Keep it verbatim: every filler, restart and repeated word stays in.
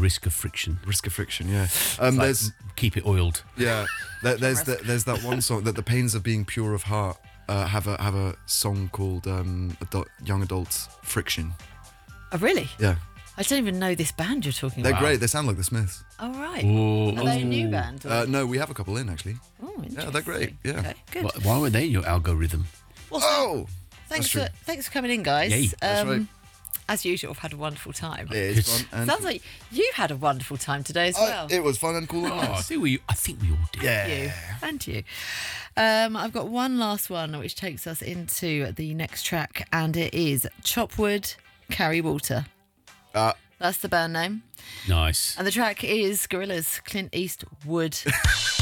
risk of friction. Risk of friction, yeah. Um, Like, there's keep it oiled. yeah. There, there's the, there's that one song that the Pains of Being Pure of Heart uh, have a have a song called um, Adult, Young Adults Friction. Oh, really? Yeah, I don't even know this band you're talking they're about. great. They sound like the Smiths. Oh, right. Ooh, Are they a new ooh. band? Or? Uh, no, we have a couple in actually. oh, Yeah, they're great. interesting. Yeah. Okay, good. Why- Why were they in your algorithm? Well, so Oh, thanks that's for thanks for coming in, guys. Yay. That's right. As usual, I've had a wonderful time. it is Good. fun. And Sounds like you had a wonderful time today as Oh, well. it was fun and cool and Oh, I nice. think we, I think we all did. Yeah. you and you. Um, I've got one last one which takes us into the next track, and it is Chopwood, Carry Water. Uh, That's the band name. Nice. And the track is Gorillaz, Clint Eastwood.